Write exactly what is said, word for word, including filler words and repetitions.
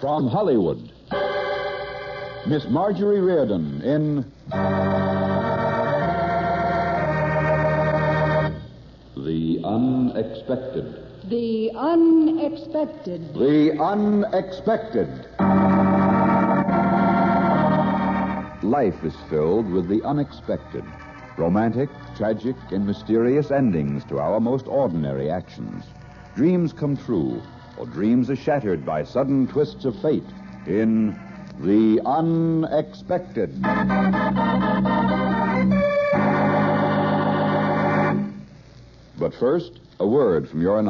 From Hollywood, Miss Marjorie Riordan in The Unexpected. The Unexpected. The Unexpected. Life is filled with the unexpected. Romantic, tragic, and mysterious endings to our most ordinary actions. Dreams come true, or dreams are shattered by sudden twists of fate in The Unexpected. But first, a word from your